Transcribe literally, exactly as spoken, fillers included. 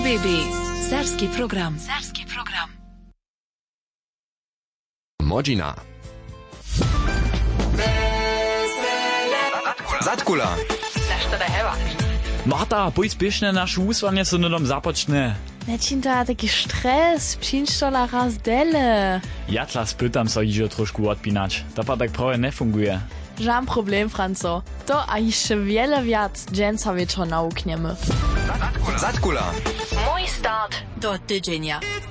B B. Serbski program. Serbski program. Modzina. Zatkula. Zašto da heva? Marta, pójdź spiesznie na szuswanie so nudom započne. Nečím to taki stres, přinštola raz dele. Ja tla spytam so iżo troszkę odpinać. To pa tak prawie nie funguje. Żam problem, Franco. To a jeszcze wiele wiac dżęca wieczor naukniemy. Zatkula. Mój start Do tydzienia.